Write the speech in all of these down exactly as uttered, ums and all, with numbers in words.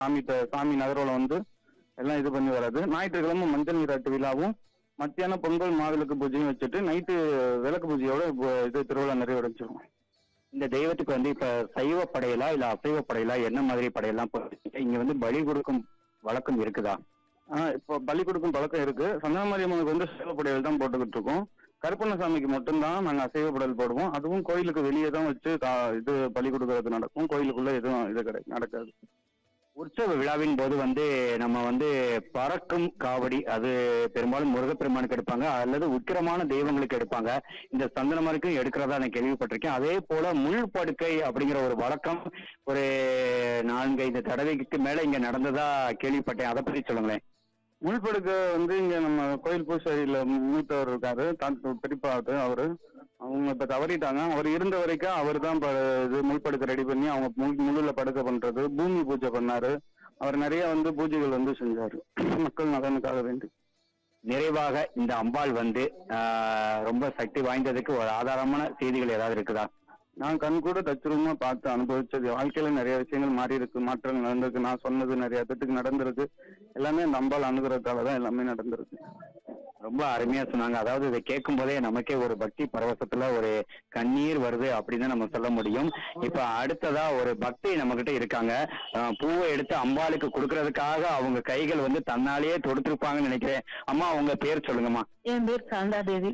சாமி த- சாமி நகர்வலம் வந்து எல்லாம் இது பண்ணி வராது. ஞாயிற்றுக்கிழமை மஞ்சள் நீராட்டு விழாவும் மத்தியானம் பொங்கல் மாவிளக்கு பூஜையும் வச்சுட்டு நைட்டு விளக்கு பூஜையோட பு- இது திருவிழா நிறைவடைஞ்சிரும். இந்த தெய்வத்துக்கு வந்து இப்ப சைவ படையலா இல்ல அசைவ படையலா என்ன மாதிரி படையெல்லாம் போட்டுருக்கீங்க? இங்க வந்து பலி கொடுக்கும் வழக்கம் இருக்குதா? ஆஹ் இப்போ பலி கொடுக்கும் பழக்கம் இருக்கு. சந்தனமாரியம்மனுக்கு வந்து சைவ படையல் தான் போட்டுக்கிட்டு இருக்கோம். கருப்பண்ணசாமிக்கு மட்டும்தான் நாங்க அசைவ படையல் போடுவோம். அதுவும் கோயிலுக்கு வெளியே தான் வச்சு கா- இது பலி கொடுக்கறது நடக்கும். கோயிலுக்குள்ள எதுவும் இது கிடை நடக்காது. உற்சவ விழாவின் போது வந்து நம்ம வந்து பறக்கும் காவடி அது பெரும்பாலும் முருகப்பெருமானுக்கு எடுப்பாங்க அல்லது உக்கிரமான தெய்வங்களுக்கு எடுப்பாங்க. இந்த சந்தனமாருக்கும் எடுக்கிறதா நான் கேள்விப்பட்டிருக்கேன். அதே போல முள் படுக்கை அப்படிங்கிற ஒரு வழக்கம் ஒரு நான்கு ஐந்து தடவைக்கு மேல இங்க நடந்ததா கேள்விப்பட்டேன். அதை பத்தி சொல்லுங்களேன். முள்படுக்க வந்து இங்க நம்ம கோயில் பூசாரியில மூத்தவர் இருக்காரு, தாத்தா பெரியப்பா அவரு. அவங்க இப்ப தவறிட்டாங்க. அவர் இருந்த வரைக்கும் அவர் தான் இது முள்படுக்க ரெடி பண்ணி அவங்க முள் முள்ளுல படுக்க பண்றது, பூமி பூஜை பண்ணாரு. அவர் நிறைய வந்து பூஜைகள் வந்து செஞ்சாரு மக்கள் நலனுக்காக வேண்டி. நிறைவாக இந்த அம்பாள் வந்து ஆஹ், ரொம்ப சக்தி வாய்ந்ததுக்கு ஒரு ஆதாரமான செய்திகள் ஏதாவது இருக்குதா? நான் கண் கூட தச்சுரூபமா பார்த்து அனுபவிச்சது. வாழ்க்கையில நிறைய விஷயங்கள் மாறி இருக்கு, மாற்றங்கள் நடந்திருக்கு. நான் சொன்னது நிறைய பேத்துக்கு நடந்திருக்கு. எல்லாமே அந்த அம்பாள் அனுகிரகத்தால தான் எல்லாமே நடந்திருக்கு. ரொம்ப அருமையா சொன்னாங்க. அதாவது இதை கேட்கும் போதே நமக்கே ஒரு பக்தி பரவசத்துல ஒரு கண்ணீர் வருது அப்படின்னு நம்ம சொல்ல முடியும். இப்ப அடுத்ததா ஒரு பக்தி நம்ம கிட்ட இருக்காங்க. அஹ் பூவை எடுத்து அம்பாளுக்கு கொடுக்கறதுக்காக அவங்க கைகள் வந்து தன்னாலேயே தொடுத்திருப்பாங்கன்னு நினைக்கிறேன். அம்மா உங்க பேர் சொல்லுங்கம்மா. என் பேர் சாந்தா தேவி.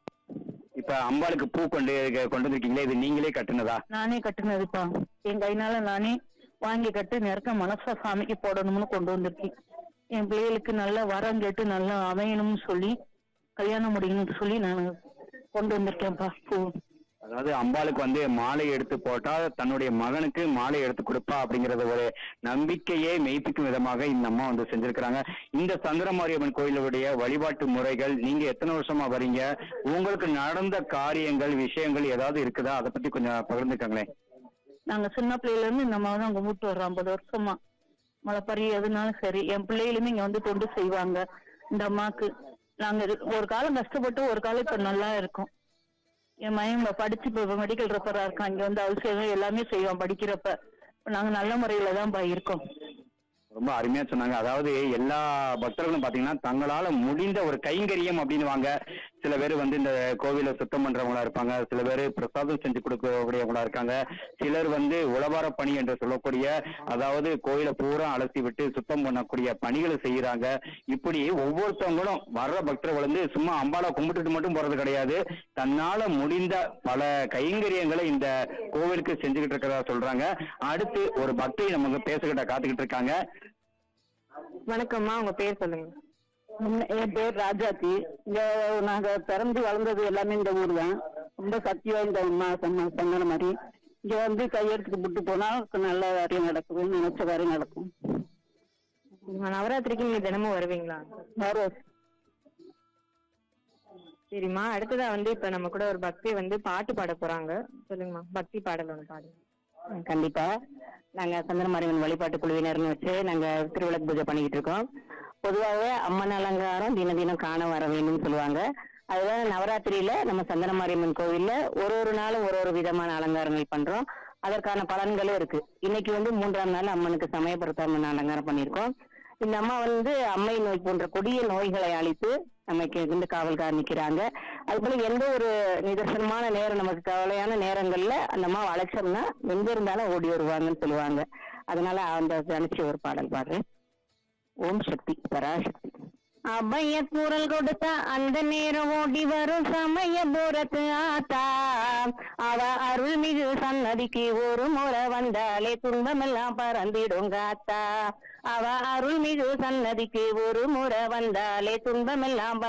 இப்ப அம்பாளுக்கு பூ கொண்டு கொண்டு வந்திருக்கீங்களே, இது நீங்களே கட்டுனதா? நானே கட்டுனதுப்பா. என் கைனால நானே வாங்கி கட்டு நெருக்க மனசா சாமிக்கு போடணும்னு கொண்டு வந்திருக்கேன். என் பிள்ளைகளுக்கு நல்லா வரம் கேட்டு நல்லா அமையணும்னு சொல்லி கல்யாணம் முடியணும்னு சொல்லி நான் கொண்டு வந்திருக்கேன்ப்பா பூ. அதாவது அம்பாளுக்கு வந்து மாலை எடுத்து போட்டா தன்னுடைய மகனுக்கு மாலை எடுத்து கொடுப்பா அப்படிங்கறத ஒரு நம்பிக்கையே மெய்ப்பிக்கும் விதமாக இந்த அம்மா வந்து செஞ்சிருக்கிறாங்க. இந்த சந்திரமாரியம்மன் கோயிலுடைய வழிபாட்டு முறைகள், நீங்க எத்தனை வருஷமா வரீங்க, உங்களுக்கு நடந்த காரியங்கள் விஷயங்கள் ஏதாவது இருக்குதா? அதை பத்தி கொஞ்சம் பகிர்ந்துக்கங்களேன். நாங்க சின்ன பிள்ளையில இருந்து இந்த அம்மாவை தான் கும்பிட்டு வர்றோம். ஐம்பது வருஷமா மலைப்பறி எதுனாலும் சரி என் பிள்ளைகளுமே இங்க வந்து தொண்டு செய்வாங்க இந்த அம்மாக்கு. நாங்க இது- ஒரு காலம் கஷ்டப்பட்டு ஒரு காலம் இப்ப நல்லா இருக்கும். என் மகன் படிச்சு இப்ப மெடிக்கல் ரெஃபரா இருக்கான். இங்க வந்து அவசியம் எல்லாமே செய்வான் படிக்கிறப்ப. இப்ப நாங்க நல்ல முறையில தான் பா இருக்கோம். ரொம்ப அருமையா சொன்னாங்க. அதாவது எல்லா பக்தர்களும் பாத்தீங்கன்னா தங்களால முடிந்த ஒரு கைங்கரியம் அப்படின்னுவாங்க. சில பேர் வந்து இந்த கோவிலை சுத்தம் பண்றவங்களா இருப்பாங்க, சில பேர் பிரசாதம் செஞ்சு கொடுக்கக்கூடியவங்களா இருக்காங்க, சிலர் வந்து உளவார பணி என்று சொல்லக்கூடிய அதாவது கோயிலை பூரா அலசி விட்டு சுத்தம் பண்ணக்கூடிய பணிகளை செய்யறாங்க. இப்படி ஒவ்வொருத்தவங்களும் வர்ற பக்தர்கள் வந்து சும்மா அம்பாளை கும்பிட்டுட்டு மட்டும் போறது கிடையாது, தன்னால முடிந்த பல கைங்கரியங்களை இந்த கோவிலுக்கு செஞ்சுக்கிட்டு இருக்கிறதா சொல்றாங்க. அடுத்து ஒரு பக்தை நமக்கு பேசுகிட்ட காத்துக்கிட்டு இருக்காங்க. வணக்கம்மா, உங்க பேர் சொல்லுங்க. என் பேர் ராஜாத்தி. இங்க நாங்க பிறந்து வளர்ந்தது எல்லாமே இந்த ஊர் தான். ரொம்ப சக்தி வாய்ந்த அம்மா சொன்ன சொன்ன மாதிரி இங்க வந்து கையெடுத்துக்கு விட்டு போனா நல்ல காரியம் நடக்கும், நினைச்ச காரியம் நடக்கும். நவராத்திரிக்கு நீங்க தினமும் வருவீங்களா? வரும். சரிம்மா, அடுத்ததா வந்து இப்ப நம்ம கூட ஒரு பக்தி வந்து பாட்டு பாட போறாங்க. சொல்லுங்கம்மா, பக்தி பாடல் ஒன்று பாடுங்க. கண்டிப்பா. நாங்க சந்திரமாரியம்மன் வழிபாட்டு குழுவினர்னு வச்சு நாங்க திருவிளக்கு பூஜை பண்ணிக்கிட்டு இருக்கோம். பொதுவாகவே அம்மன் அலங்காரம் தின தினம் காண வர வேணும்னு சொல்லுவாங்க. அதுதான் நவராத்திரியில நம்ம சந்திரமாரியம்மன் கோவில்ல ஒரு ஒரு நாளும் ஒரு ஒரு விதமான அலங்காரங்கள் பண்றோம். அதற்கான பலன்களும் இருக்கு. இன்னைக்கு வந்து மூன்றாம் நாள் அம்மனுக்கு சமயபுரத்தம்மன் அலங்காரம் பண்ணியிருக்கோம். இந்த அம்மா வந்து அம்மை நோய் போன்ற கொடிய நோய்களை அழித்து நமக்கு இருந்து காவல்கார் நிக்கிறாங்க. அது போல எந்த ஒரு நிதர்சனமான நேரம் நமக்கு கவலையான நேரங்கள்ல அந்த அம்மா அழைச்சோம்னா எங்க இருந்தாலும் ஓடி வருவாங்கன்னு சொல்லுவாங்க. அதனால அந்த நினைச்சு ஒரு பாடல் பாடுறேன். ஓம் சக்தி பராசக்தி. அபய குரல் கொடுத்த அந்த நேரம் ஓடி வரும் சமயபுரத்து ஆத்தா. அவ அருள்மிகு சன்னதிக்கு ஒரு முறை வந்தாலே துன்பமெல்லாம் பறந்திடும் காத்தா. அவ அருள்மிகு சன்னதிக்கு ஒரு முறை வந்தாலே துன்பமெல்லாம்